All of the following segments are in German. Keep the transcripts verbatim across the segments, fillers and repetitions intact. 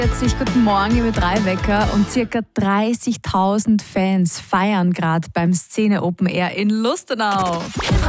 Herzlich guten Morgen, liebe Drei-Wecker. Und circa dreißigtausend Fans feiern gerade beim Szene Open Air in Lustenau.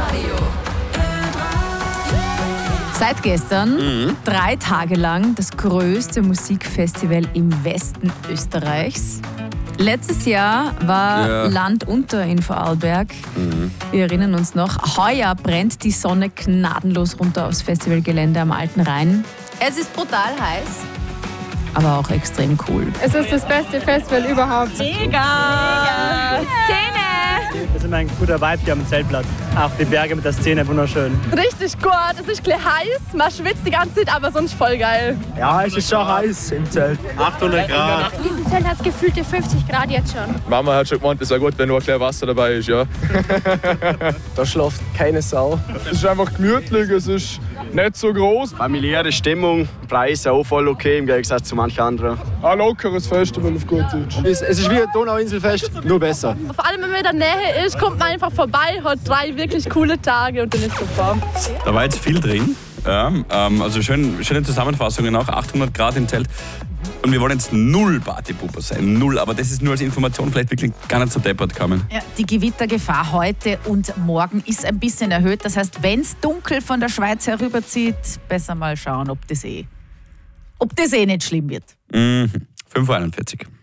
Seit gestern, mhm. drei Tage lang, das größte Musikfestival im Westen Österreichs. Letztes Jahr war ja. Land unter in Vorarlberg. Mhm. Wir erinnern uns noch. Heuer brennt die Sonne gnadenlos runter aufs Festivalgelände am Alten Rhein. Es ist brutal heiß, aber auch extrem cool. Es ist das beste Festival überhaupt. Mega! Mega. Szene! Wir sind ein guter Vibe hier am Zeltplatz. Auch die Berge mit der Szene, wunderschön. Richtig gut, es ist ein bisschen heiß, man schwitzt die ganze Zeit, aber sonst voll geil. Ja, es ist schon heiß im Zelt. achthundert Grad. Im Zelt hat es gefühlte fünfzig Grad jetzt schon. Mama hat schon gemeint, es wäre gut, wenn nur ein kleines Wasser dabei ist, ja. Da schläft keine Sau. Es ist einfach gemütlich, es ist nicht so groß. Familiäre Stimmung, Preise auch voll okay im Gegensatz zu manchen anderen. Ein lockeres Festival auf gut Deutsch. Es, es ist wie ein Donauinselfest, nur besser. Vor allem, wenn man in der Nähe ist, kommt man einfach vorbei, hat drei wirklich coole Tage und dann ist super. Da war jetzt viel drin. Ja, ähm, also schön, schöne Zusammenfassungen auch, achthundert Grad im Zelt. Und wir wollen jetzt null Partypupper sein, null. Aber das ist nur als Information vielleicht wirklich gar nicht so deppert kommen. Ja, die Gewittergefahr heute und morgen ist ein bisschen erhöht. Das heißt, wenn es dunkel von der Schweiz herüberzieht, besser mal schauen, ob das eh, ob das eh nicht schlimm wird. Mhm. fünf Uhr einundvierzig.